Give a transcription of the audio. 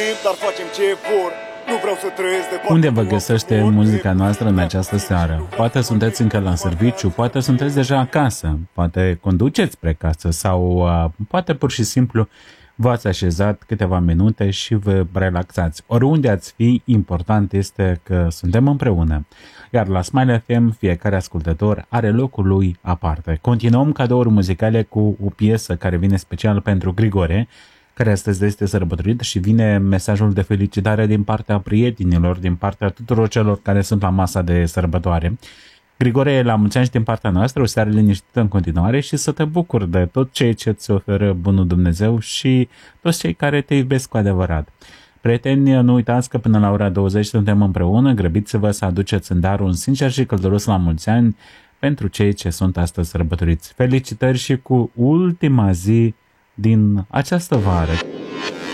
dar facem ce vor. Nu vreau să trăiesc de Unde vă găsește muzica noastră în această seară? Poate sunteți încă la serviciu, poate sunteți deja acasă, poate conduceți spre casă sau poate pur și simplu v-ați așezat câteva minute și vă relaxați. Oriunde ați fi, important este că suntem împreună. Iar la Smile FM fiecare ascultător are locul lui aparte. Continuăm cadouri muzicale cu o piesă care vine special pentru Grigore, care astăzi este sărbătorit, și vine mesajul de felicitare din partea prietenilor, din partea tuturor celor care sunt la masa de sărbătoare. Grigore, la mulți ani și din partea noastră, o seară liniștită în continuare și să te bucuri de tot ceea ce îți oferă bunul Dumnezeu și toți cei care te iubesc cu adevărat. Prieteni, nu uitați că până la ora 20 suntem împreună, grăbiți-vă să aduceți în dar un sincer și călduros la mulți ani pentru cei ce sunt astăzi sărbătoriți. Felicitări și cu ultima zi din această vară.